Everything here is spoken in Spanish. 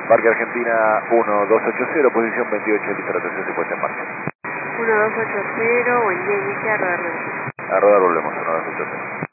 Parque Argentina 1280, posición 28, lista de atención, se puesta en marcha. 1280, buen día, inicia a rodar. A rodar volvemos, 1280.